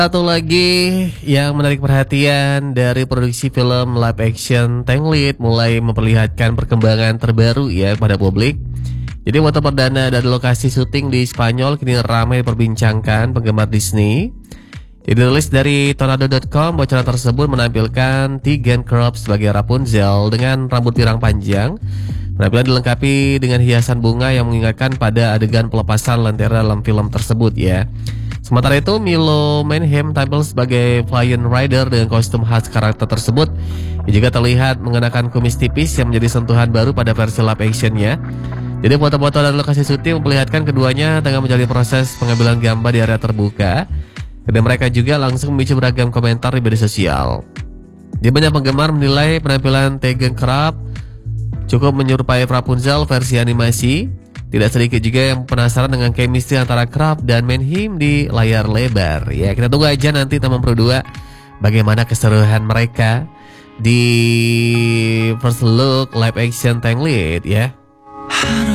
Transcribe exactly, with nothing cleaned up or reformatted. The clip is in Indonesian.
Satu lagi yang menarik perhatian dari produksi film live action Tangled mulai memperlihatkan perkembangan terbaru ya pada publik. Jadi foto perdana dari lokasi syuting di Spanyol kini ramai diperbincangkan penggemar Disney. Jadi rilis dari tornado dot com, bocoran tersebut menampilkan Tegan Croft sebagai Rapunzel dengan rambut pirang panjang. Penampilan dilengkapi dengan hiasan bunga yang mengingatkan pada adegan pelepasan lentera dalam film tersebut ya. Sementara itu, Milo Manheim tampil sebagai Flying Rider dengan kostum khas karakter tersebut. Ia juga terlihat mengenakan kumis tipis yang menjadi sentuhan baru pada versi live actionnya. Jadi foto-foto dan lokasi syuting memperlihatkan keduanya tengah menjalani proses pengambilan gambar di area terbuka. Dan mereka juga langsung memicu beragam komentar di media sosial. Di banyak penggemar menilai penampilan Tegan Croft cukup menyerupai Rapunzel versi animasi. Tidak sedikit juga yang penasaran dengan chemistry antara Croft dan Manheim di layar lebar. Ya, kita tunggu aja nanti teman Pro dua bagaimana keseruan mereka di first look live action Tangled ya.